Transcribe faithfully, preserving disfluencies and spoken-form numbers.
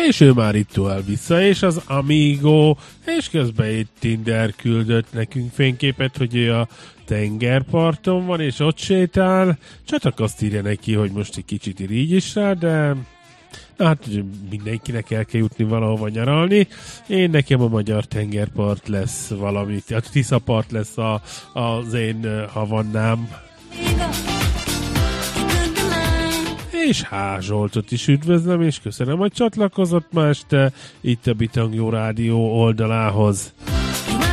és ő már itt tovább vissza, és az Amigo, és közben itt Tinder küldött nekünk fényképet, hogy ő a tengerparton van, és ott sétál. Csak azt írja neki, hogy most egy kicsit irigy is rá, de na, hát mindenkinek el kell jutni valahova nyaralni. Én nekem a magyar tengerpart lesz valami, a Tiszapart lesz a, az én havannám. És H. Zsoltot is üdvözlöm, és köszönöm, hogy csatlakozott ma este itt a Bitangó Rádió oldalához.